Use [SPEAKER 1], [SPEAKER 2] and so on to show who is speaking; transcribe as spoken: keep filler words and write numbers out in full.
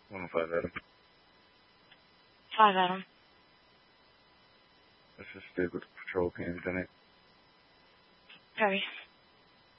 [SPEAKER 1] One oh five Adam.
[SPEAKER 2] Five Adam.
[SPEAKER 1] This is stupid patrol cam tonight.
[SPEAKER 2] Very.